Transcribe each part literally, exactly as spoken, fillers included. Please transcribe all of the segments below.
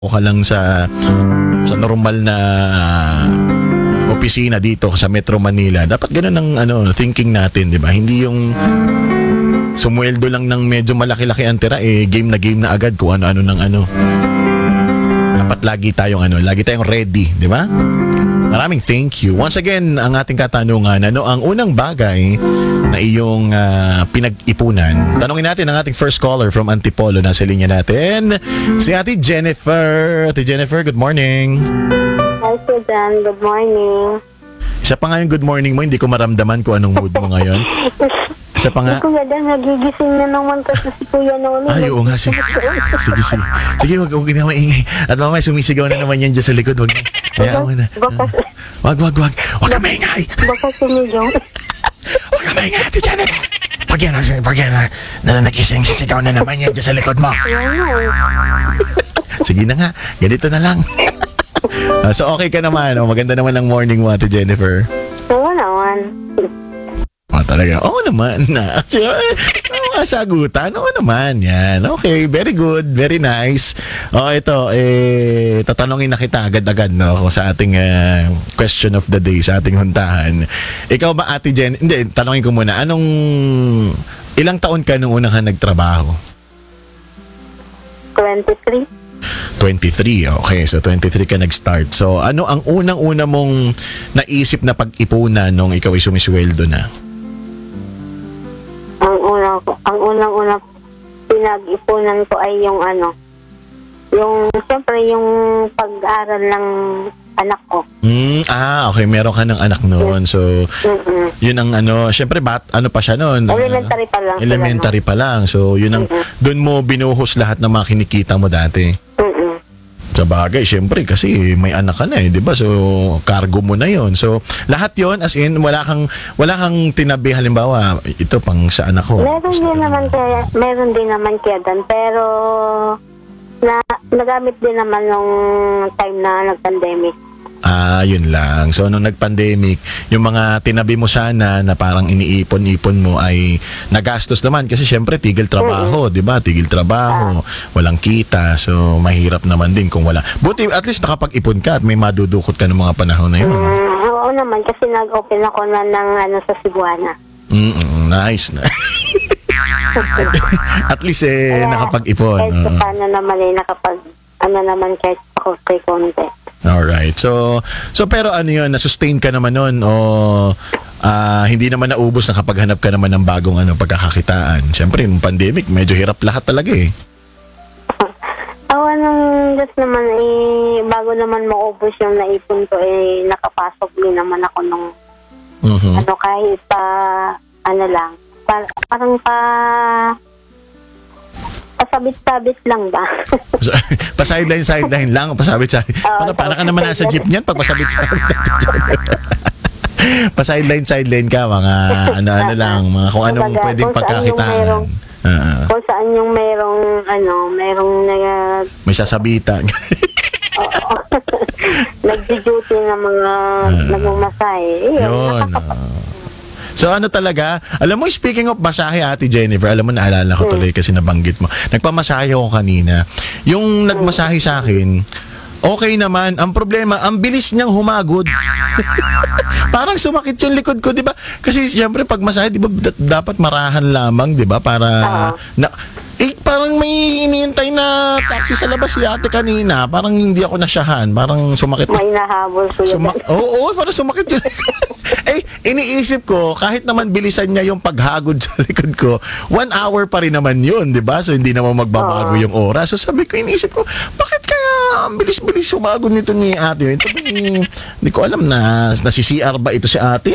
ka lang sa sa normal na opisina dito sa Metro Manila. Dapat ganun ang ano, thinking natin, 'di ba? Hindi yung sumweldo lang ng medyo malaki-laki ang tira, eh game na game na agad kung ano-ano ng ano. Dapat lagi tayong ano, lagi tayong ready, 'di ba? Maraming thank you. Once again, ang ating katanungan, ano ang unang bagay na iyong uh, pinag-ipunan? Tanungin natin ang ating first caller from Antipolo. Nasa linya natin, si Ate Jennifer. Ate Jennifer, good morning. Hi, Susan. Good morning. Isa pa nga yung good morning mo, hindi ko maramdaman kung anong mood mo ngayon. Isa pa nga. Kuya Dan, nagigising na naman kasi si Kuya Noli. Ay, oo nga. Sige, sige. Sige, sige wag, wag na maingay. At mamaya sumisigaw na naman yan dyan sa likod. Wag, kaya mo na. Baka, Wag, wag, wag. Wag ka maingay. baka sumigaw. Wag ka maingay, Ate Janet. Pag yan, pag yan, na nagising, sisigaw na naman yan dyan sa likod mo. Ayan na eh. Sige na nga, ganito na lang. Uh, so okay ka naman, oh. Maganda naman ang morning mo, Ate Jennifer. Oo naman. Oh, talaga. Oo naman. Oo nga, sagutan. Oo naman. Yan. Okay. Very good. Very nice. Oh, ito. Eh, tatanungin na kita agad-agad, no? Kung sa ating uh, question of the day, sa ating huntahan. Ikaw ba, Ate Jen? Hindi, tanungin ko muna. Anong, ilang taon ka nung unang ka nagtrabaho? twenty-three. twenty-three. Okay. So, twenty-three ka nag-start. So, ano ang unang-una mong naisip na pag-ipunan nung ikaw ay sumisweldo na? Ang unang, ang unang-unang pinag-ipunan ko ay yung ano, yung, siyempre yung pag-aaral ng anak ko. Mm, ah, okay. Meron ka ng anak noon. So, Mm-mm. yun ang ano, syempre bat, ano pa siya noon? Elementary pa lang. Elementary pa lang. So, yun ang, doon mo binuhos lahat ng mga kinikita mo dati. Mm-mm. Sa bagay, syempre, kasi may anak ka na eh, di ba? So, cargo mo na yun. So, lahat yon as in, wala kang, wala kang tinabi, halimbawa, ito pang sa anak ko. Meron din naman kaya, meron din naman kaya Dan, pero na nagamit din naman nung time na nag-pandemic. Ah, yun lang. So, nung nag-pandemic, yung mga tinabi mo sana na parang iniipon-ipon mo ay nagastos naman kasi syempre tigil trabaho, mm-hmm. di ba? Tigil trabaho, ah. walang kita. So, mahirap naman din kung wala. Buti at least nakapag-ipon ka at may madudukot ka ng mga panahon na yun. Mm, oo naman kasi nag-open ako na ng ano sa Cebuana. Mm, nice na. At least eh, kaya, nakapag-ipon. Kahit uh. paano naman eh, nakapag, ano naman kahit ako kay konti. Alright. So, so pero ano yun, na-sustain ka naman nun o uh, hindi naman naubos na kapag hanap ka naman ng bagong ano, pagkakakitaan? Siyempre, yung pandemic, medyo hirap lahat talaga eh. Awa ng Diyos naman eh, bago naman maubos yung naipon ko eh, nakapasok din naman ako nung uh-huh. ano kahit pa, ano lang, pa, parang pa, pasabit-sabit lang ba? Pa-sideline, sideline lang. Pasabit-sabit. Uh, para ka naman nasa jeep niyan pag pasabit-sabit. Pa-sideline, sideline ka. Mga ano-ano lang. Mga kung anong Baga, pwedeng kung pagkakitaan. Merong, uh, kung saan yung merong, ano, merong nag... may sasabitan. Oo. Nag-duty ng mga uh, nagmamasahe. Yun. So ano talaga, alam mo, speaking of masahe, Ate Jennifer, alam mo, naalala ko tuloy kasi nabanggit mo. Nagpamasahe ako kanina. Yung nagmasahe sa akin, okay naman. Ang problema, ang bilis niyang humagod. Parang sumakit yung likod ko, di ba? Kasi siyempre, pag masahe, di ba, d- dapat marahan lamang, di ba? Para, uh-huh. na, eh, parang may hinihintay na taxi sa labas si ate kanina. Parang hindi ako nasyahan. Parang sumakit. May nahabol ko yun. Sumak- Oo, oo, parang sumakit yun. Eh, iniisip ko, kahit naman bilisan niya yung paghagod sa likod ko, one hour pa rin naman yun, di ba? So, hindi naman magbabago yung oras. So, sabi ko, iniisip ko, bakit kaya ang bilis-bilis humagod nito ni ate? Ito ba, hindi ko alam na, nasi-C R ba ito si ate?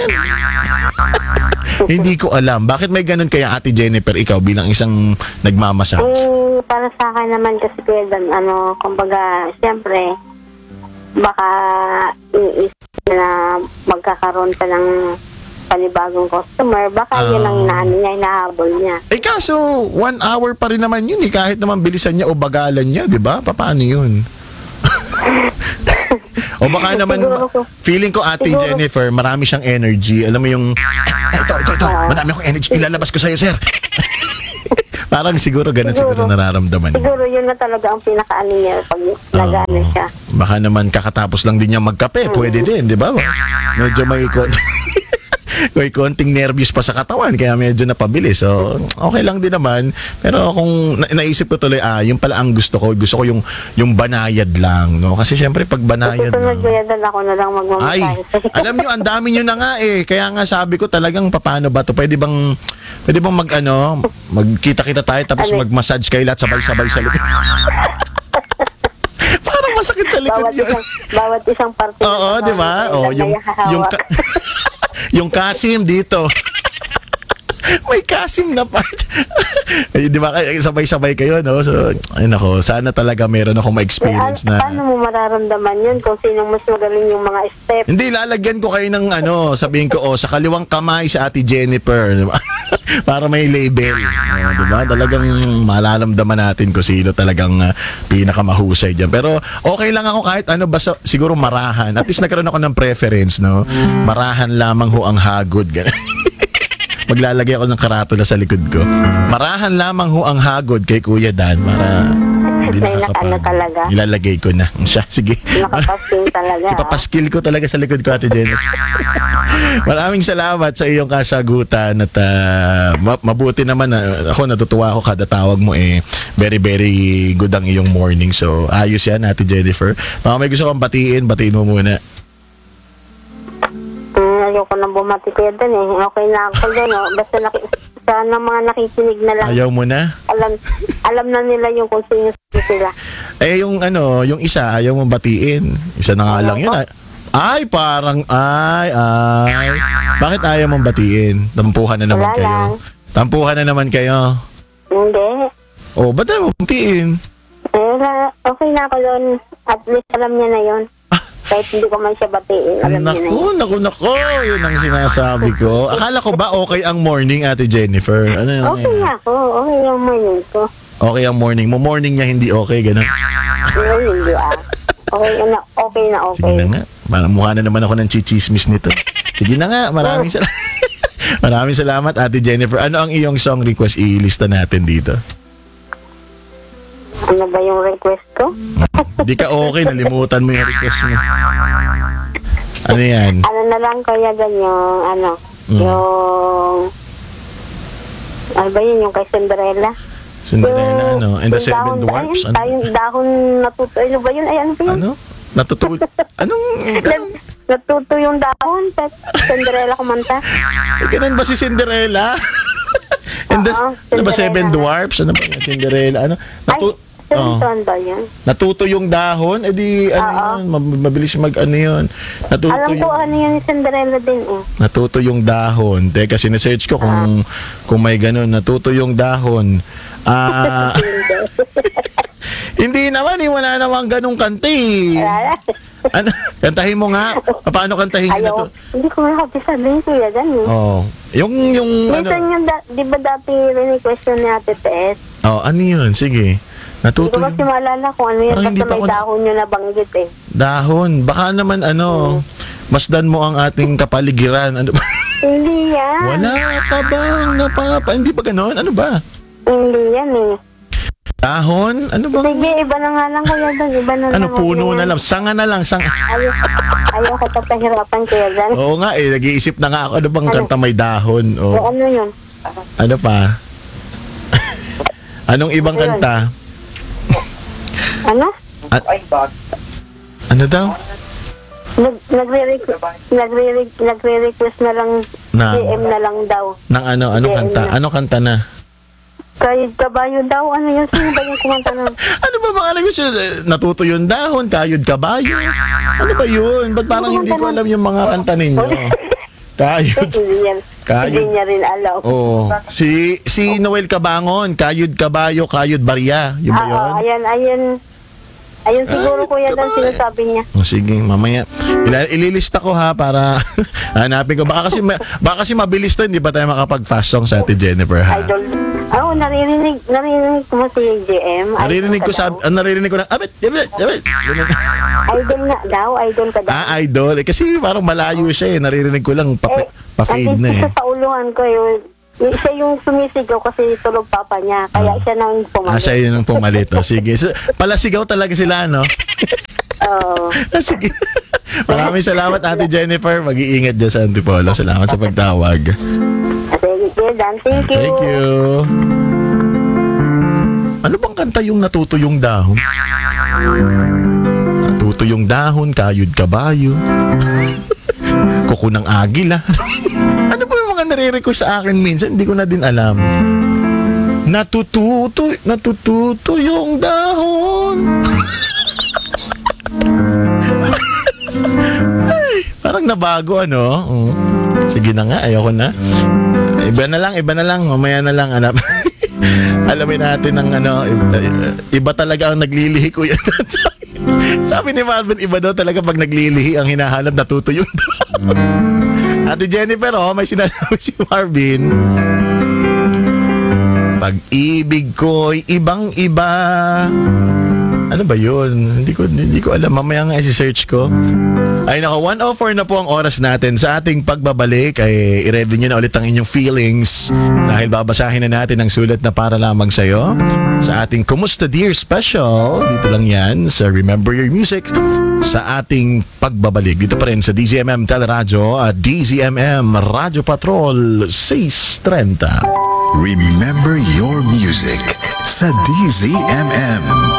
Hindi ko alam. Bakit may ganun kaya, Ate Jennifer, ikaw bilang isang nagmamasa? Eh, para sa akin naman kasi kuya Dan, ano, kumbaga, siyempre, baka iisip na magkakaroon ka ng panibagong customer, baka uh, yun ang inaano niya, inahabol niya. Eh kaso, one hour pa rin naman yun eh, kahit naman bilisan niya o bagalan niya, di ba? Paano yun? O baka naman, feeling ko Ate siguro, Jennifer, marami siyang energy. Alam mo yung, ito, ito, ito, uh, marami akong energy, ilalabas ko sa'yo, sir. Parang siguro ganun siguro, Siguro. nararamdaman niya. Siguro yun na talaga ang pinakaano niya pag nagano Oo. siya. Baka naman kakatapos lang din niya magkape, pwede din, di ba? Medyo may kon- may konting nervous pa sa katawan kaya medyo napabilis. So, okay lang din naman. Pero kung na- naisip ko tuloy, ah, yung pala ang gusto ko, gusto ko yung yung banayad lang, no? Kasi syempre pag banayad Susunod lang. ko yan, ako na lang Ay, magmamasahe. alam nyo, ang dami nyo na nga eh. Kaya nga sabi ko talagang paano ba to? Pwede bang, pwede bang mag ano, magkita-kita tayo tapos Ano? mag-massage kayo lahat sabay-sabay sa likod. Parang masakit sa likod bawat yun. isang, bawat isang parte. ng Oo, katawan di ba? ko, Oh, ilan yung na hahawak. yung ka- yung kasim dito. May kasim na part. Ay, di ba? Kaya sabay-sabay kayo, no? So, ay nako, sana talaga meron akong ma-experience Eh, na. Paano mo mararamdaman yun kung sinong mas magaling yung mga step? Hindi, lalagyan ko kayo ng ano, sabihin ko, oh, sa kaliwang kamay sa Ate Jennifer. Di ba? Para may label. Oh, di ba? Talagang malalamdaman natin kung sino talagang uh, pinakamahusay dyan. Pero okay lang ako kahit ano, basta siguro marahan. At least nagkaroon ako ng preference, no? Marahan lamang ho ang hagod. Ganun. Maglalagay ako ng karatula sa likod ko. Marahan lamang ho ang hagod kay Kuya Dan para hindi May nakakapagod. nakano talaga. Ilalagay ko na. Siya, sige. Nakapasting talaga. Ipapaskill ko talaga sa likod ko, Ate Jennifer. Maraming salamat sa iyong kasagutan at ah, ma- mabuti naman. ah, ako natutuwa ako kada tawag mo eh. Very, very good ang iyong morning. So, ayos yan, Ate Jennifer. Mga may gusto kang batiin, batiin mo muna. Mm, ayoko nang bumati ko yan eh. Okay na ako doon. Oh. Basta naki- sana mga nakikinig na lang. Ayaw mo na? Alam alam na nila yung kung sino sila. Eh, yung ano, yung isa, ayaw mo batiin. Isa na nga Ayaw lang yun. ko. ah. Ay, parang, ay, ay. Bakit ayaw mong batiin? Tampuhan na naman Wala kayo. lang. Tampuhan na naman kayo. Hindi. Oh, ba't ayaw mong batiin? Eh, wala. Okay na ako doon. At least alam niya na yun. Kahit hindi ko man siya batiin, alam niya na Naku, yun. naku, naku. Yun ang sinasabi ko. Akala ko ba okay ang morning, Ate Jennifer? Ano yun? Okay na ako. Okay yung morning ko. Okay ang morning mo. Morning niya hindi okay, ganun. Ngayon, hindi ah. Okay na, okay na okay. Sige na nga. Parang mukha na naman ako ng chichismis nito. Sige na nga. Maraming salamat. Maraming salamat, Ate Jennifer. Ano ang iyong song request? Ilista natin dito. Ano ba yung request ko? Di ka okay, nalimutan mo yung request mo. Ano yan? Ano na lang kaya ganyan, ano, Mm. yung, ano ba yun, yung kay Cinderella? Cinderella, ano? And the yung Seven dahon- Dwarfs? Ayun, tayong Ano? dahon natuto, ano ba yun? Ay, ano ba yun? Ano? Natutu... Anong... Nat- Natuto yung dahon, sa Cinderella kumanta. Eh, ganun ba si Cinderella? And the, Oo, ano ba, Seven Cinderella. Dwarfs? Ano ba yun? Cinderella? Ano? Natu- Ay, oh. Sinton ba yun? Natuto yung dahon? Eh di, ano Oo. yun? Mab- Mabilis mag, ano yun? Natuto Alam ko yung... ano yun ni Cinderella din eh. Natuto yung dahon. Teka, sinesearch ko kung, kung may ganun. Natuto yung dahon. Ah... hindi naman eh. Wala namang ganung kanta eh. Wala. Ano? Kantahin mo nga. Paano kantahin yun na to? Ayaw. Hindi ko nakabisa din kuya dan eh. Oh. Yung, yung, Minsan ano? yung, da- di ba dati rin-request yun ni Ate Tess? Oh, ano yun? Sige. Hindi Natuto ko kasi yung maalala kung ano yun. Parang hindi Basta pa may ako na- dahon yun nabanggit eh. dahon. Baka naman ano, masdan mo ang ating kapaligiran. Ano ba? Hindi yan. Wala ka bang napapa... Hindi ba ganon? Ano ba? Hindi yan eh. Dahon? Ano ba? Sige, iba na nga lang kuya dan. Iba na Ano, lang. puno Huwag na yan. lang. Sanga na lang. Sanga. Ayaw, ayaw ka tapahirapan kuya dan. Oo nga eh. Nag-iisip na nga ako. Ano bang Ano? kanta may dahon? O Oh. ano yun? Ano pa? Anong ibang Ano yun? kanta? Ano? Ano daw? Nag, nagre-request, nagre-request, nagre-request na lang, Na, D M na lang daw. ng ano? Anong Hindi, kanta? ano. Anong kanta na? Kay kabayo daw, ano yun? Sino ba yung kumanta nun? Ano ba mga language? Natuto yung dahon, kayod kabayo. Ano ba yun? Ba't parang hindi ko alam yung mga kanta ninyo? Kayod. Hindi yan. Kayod. Hindi niya rin alam. Oh, si si Noel Cabangon, kayod kabayo, kayod barya. Yung ba Ah, yun? oh, ayan, ayan. Ayun siguro Ay, kuya dan kabayo. sinasabi niya. Oh, sige, mamaya. Ila- ililista ko ha para hanapin ko. Baka kasi ma- baka kasi mabilis 'to, hindi pa tayo makapag fast song sa Ate Jennifer ha. Idol. Oo, naririnig, naririnig ko mo si J M. Idol Naririnig ka ko sa daw. ah, naririnig ko na abet, abet, abet. Ganun. Idol nga daw, idol ka daw. Ah, idol. Eh, kasi parang malayo siya eh. Naririnig ko lang pa, Eh, pa-fade na eh. Sa uluhan ko, yung Y- Siya yung sumisigaw kasi tulog papa niya. Kaya siya nang Ah, pumalit. siya yun ang pumalit. O, sige. So, palasigaw talaga sila, no? Oo. Ah, sige. Maraming salamat, Ate Jennifer. Mag-iingat dyan sa Antipolo. Salamat sa pagtawag. Sige, Kuya Dan. Thank you. Thank you. Ano bang kanta yung natuto yung dahon? Natuto yung dahon, kayod kabayo. Kuko ng agila. Ano ba yung mga nare-request sa akin minsan? Hindi ko na din alam. Natututo, natututo yung dahon. Ay, parang nabago ano. Oh. Sige na nga, ayoko na. Iba na lang, iba na lang. Mamaya na lang, alam. Alamin natin ng ano, iba, iba talaga ang naglilihi, Kuya. Sabi ni Marvin, iba daw talaga pag naglilihi ang hinahanap, natuto yung dahon. Ate Jennifer, oh, may sinasabi si Marvin. Pag-ibig ko'y ibang-iba. Ano ba yun? Hindi ko, hindi ko alam. Mamaya nga i-search ko. Ay nako, one oh four na po ang oras natin. Sa ating pagbabalik, ay i-ready nyo na ulit ang inyong feelings dahil babasahin na natin ang sulat na para lamang sa'yo sa ating Kumusta Dear Special. Dito lang yan sa Remember Your Music sa ating pagbabalik. Dito pa rin sa D Z M M Teleradyo at D Z M M Radyo Patrol six thirty. Remember your music sa D Z M M.